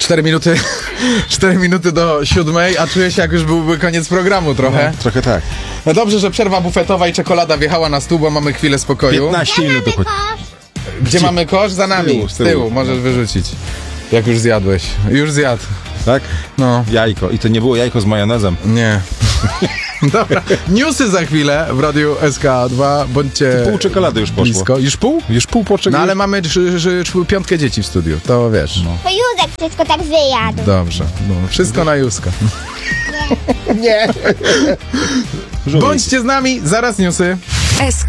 4 minuty do 7, a czuję się, jak już byłby koniec programu trochę. No, trochę tak. No dobrze, że przerwa bufetowa i czekolada wjechała na stół, bo mamy chwilę spokoju. 15 minut do końca. Gdzie mamy kosz? Za nami. Z tyłu. Możesz wyrzucić. Jak już zjadłeś. Już zjadł. Tak? No. Jajko. I to nie było jajko z majonezem. Nie. Dobra. Newsy za chwilę w Radiu SK2. Bądźcie Pół czekolady już poszło. blisko. Już pół? Już pół po No czekolady. ale mamy 5 dzieci w studiu. To wiesz. No. To Józek wszystko tak wyjadł. Dobrze. No, wszystko na Józka. Nie. Bądźcie z nami. Zaraz newsy. SK